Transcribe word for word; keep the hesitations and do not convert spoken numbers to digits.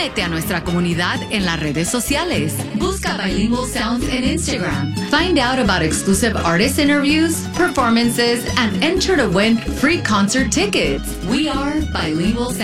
Únete a nuestra comunidad en las redes sociales. Busca Bilingual Sounds en Instagram. Find out about exclusive artist interviews, performances, and enter to win free concert tickets. We are Bilingual Sounds.